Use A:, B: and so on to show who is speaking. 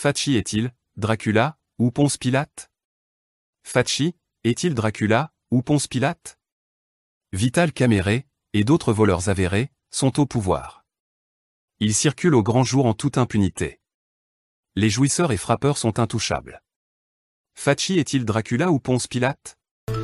A: Facci est-il Dracula ou Ponce Pilate? Facci est-il Dracula ou Ponce Pilate? Vital Caméré et d'autres voleurs avérés sont au pouvoir. Ils circulent au grand jour en toute impunité. Les jouisseurs et frappeurs sont intouchables. Facci est-il Dracula ou Ponce Pilate?